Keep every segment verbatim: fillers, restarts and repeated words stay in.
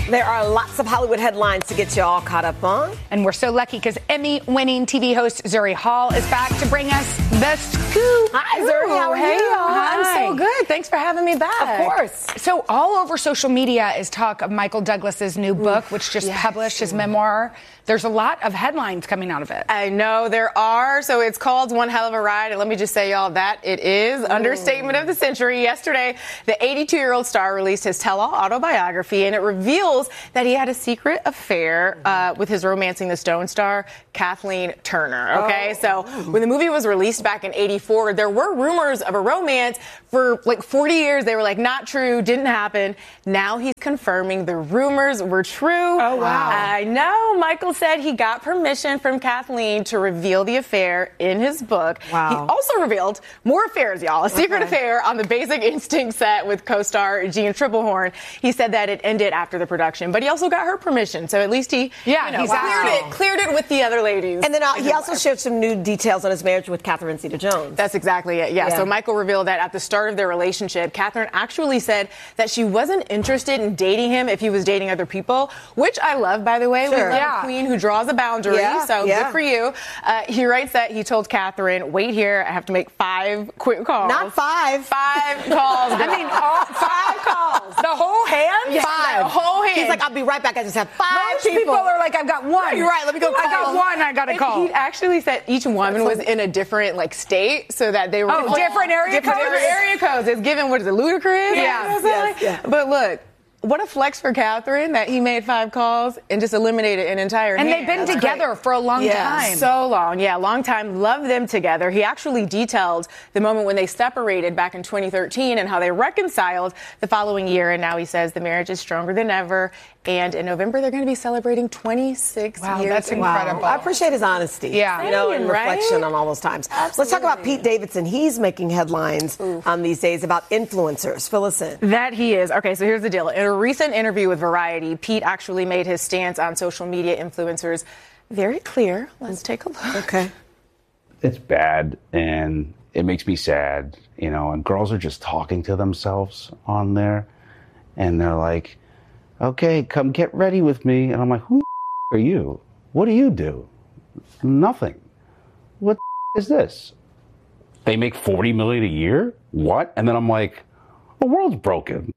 There are lots of Hollywood headlines to get you all caught up on. And we're so lucky because Emmy-winning T V host Zuri Hall is back to bring us the scoop. Hi, Zuri. How are hey, you? Hi. I'm so good. Thanks for having me back. Of course. So all over social media is talk of Michael Douglas's new book, which just yes. published his memoir. There's a lot of headlines coming out of it. I know there are. So it's called One Hell of a Ride. And let me just say, y'all, that it is. Ooh. Understatement of the century. Yesterday, the eighty-two-year-old star released his tell-all autobiography, and it reveals that he had a secret affair uh, with his Romancing the Stone star, Kathleen Turner. Okay, oh. so when the movie was released back in eighty-four, there were rumors of a romance for like forty years. They were like, not true, didn't happen. Now he's confirming the rumors were true. Oh, wow. I know. Michael said he got permission from Kathleen to reveal the affair in his book. Wow. He also revealed more affairs, y'all. A secret okay. affair on the Basic Instinct set with co-star Jean Triplehorn. He said that it ended after the production, but he also got her permission. So at least he yeah, you know, he's cleared wow. it, cleared it with the other ladies. And then uh, he also shared some new details on his marriage with Catherine Zeta-Jones. That's exactly it. Yeah. yeah. So Michael revealed that at the start of their relationship, Catherine actually said that she wasn't interested in dating him if he was dating other people, which I love, by the way. Sure. We love Yeah. a queen who draws a boundary. Yeah. So yeah. good for you. Uh, he writes that he told Catherine, wait here, I have to make five quick calls. Not five. Five calls. I mean, all, five calls. The whole hand? Yeah, Five. The whole hand. He's like, I'll be right back. I just have five Most people. people are like, I've got one. You're right. Let me go call. I got one. I got to And call. He actually said each woman was in a different like state, so that they were Oh, like, different area different codes? area codes. It's given what is it, ludicrous? Yeah. Yes, yeah. But look. What a flex for Catherine that he made five calls and just eliminated an entire And hand. they've been That's together great. for a long Yeah. time. So long. Yeah, long time. Love them together. He actually detailed the moment when they separated back in twenty thirteen and how they reconciled the following year. And now he says the marriage is stronger than ever. And in November, they're going to be celebrating twenty-six Wow, years. that's Wow. incredible. I appreciate his honesty. Yeah. You know, and Right? reflection on all those times. Absolutely. Let's talk about Pete Davidson. He's making headlines um, these days about influencers. Fill us in. That he is. Okay, so here's the deal. In a recent interview with Variety, Pete actually made his stance on social media influencers very clear. Let's take a look. Okay. It's bad, and it makes me sad, you know, and girls are just talking to themselves on there, and they're like, okay, come get ready with me. And I'm like, who the are you? What do you do? Nothing. What the is this? They make forty million dollars a year? What? And then I'm like, the world's broken.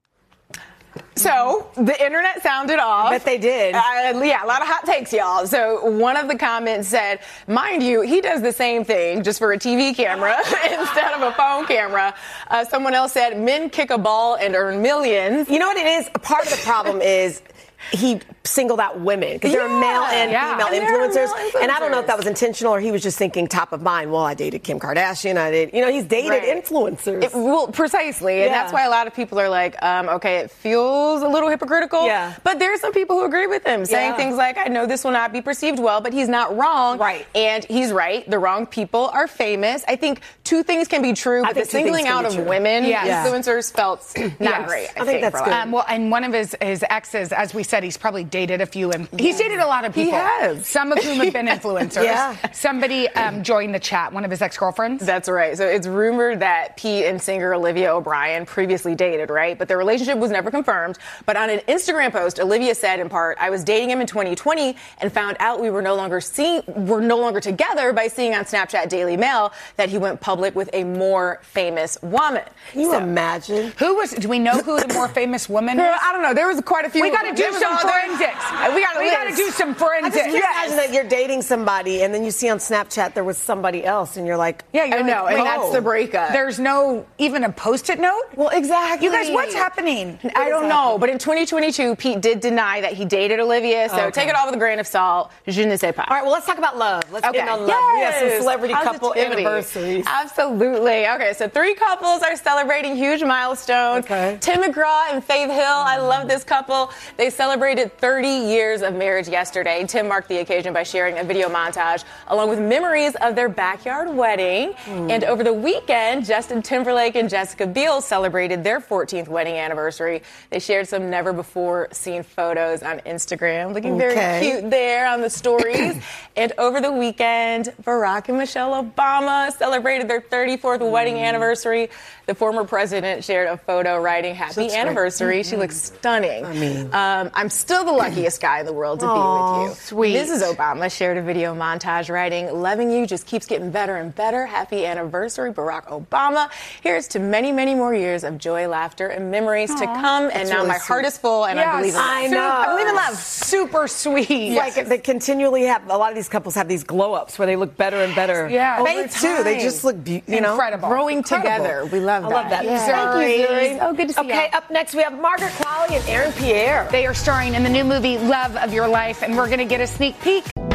So the internet sounded off. I bet they did. Uh, yeah, a lot of hot takes, y'all. So one of the comments said, mind you, he does the same thing just for a T V camera instead of a phone camera. Uh, someone else said, men kick a ball and earn millions. You know what it is? Part of the problem is he singled out women because there are Yeah, male and yeah. female And there are influencers. male And I don't know if influencers. that was intentional or he was just thinking top of mind. Well, I dated Kim Kardashian. I did. You know, he's dated Right. influencers. It, well, precisely. And Yeah. that's why a lot of people are like, um, okay, it feels a little hypocritical. Yeah. But there are some people who agree with him, saying Yeah. things like, I know this will not be perceived well, but he's not wrong. Right. And he's right. The wrong people are famous. I think two things can be true, I but the think two things singling can out be of true. women Yes. Yeah. influencers felt not Yes. great. I, I think that's for a good. lot. Um, well, and one of his, his exes, as we said, he's probably dated a few. And he's dated a lot of He people. has. Some of whom have been influencers. Yeah. Somebody um, joined the chat, one of his ex-girlfriends. That's right. So it's rumored that Pete and singer Olivia O'Brien previously dated, right? But their relationship was never confirmed. But on an Instagram post, Olivia said in part, I was dating him in twenty twenty and found out we were no longer seeing, were no longer together by seeing on Snapchat Daily Mail that he went public with a more famous woman. Can you So- imagine? Who was, do we know who the more famous woman Girl, is? I don't know. There was quite a few. We got to do There was some all- there- forensics. We got we got to do some I forensics. just can't imagine that you're dating somebody and then you see on Snapchat there was somebody else and you're like, Yeah, you're I know, like, and oh. that's the breakup. There's no even a post-it note? Well, exactly. You guys, what's happening? I don't know, but in twenty twenty-two, Pete did deny that he dated Olivia, so Okay. take it all with a grain of salt. Je ne sais pas. all right, well, let's talk about love. Let's Okay. get on love. We have some Yes. celebrity couple Positivity. anniversaries. Absolutely. Okay, so three couples are celebrating huge milestones. Okay. Tim McGraw and Faith Hill. I love this couple. They celebrated thirty thirty years of marriage yesterday. Tim marked the occasion by sharing a video montage along with memories of their backyard wedding. Mm. And over the weekend, Justin Timberlake and Jessica Biel celebrated their fourteenth wedding anniversary. They shared some never-before-seen photos on Instagram, looking okay. very cute there on the stories. And over the weekend, Barack and Michelle Obama celebrated their thirty-fourth mm. wedding anniversary. The former president shared a photo writing happy That's anniversary. Mm-hmm. She looks stunning. I mean, um, I'm still the luckiest guy in the world to Aww, be with you. Sweet. Missus Obama shared a video montage writing, loving you just keeps getting better and better. Happy anniversary, Barack Obama. Here's to many, many more years of joy, laughter, and memories Aww, to come. And now really my sweet. heart is full, and yes, I believe in love. I know. I believe in love. Super sweet. Yes. Like they continually have, a lot of these couples have these glow-ups where they look better and better. Yeah. Over Faith too. They time. just look, be- you know, Incredible. Growing Incredible. together. We love that. I love that. Yeah. Thank you, Zuri. Oh, good to see you. Okay, up next we have Margaret Qualley and Aaron Pierre. They are starring in the new movie Love of Your Life, and we're going to get a sneak peek.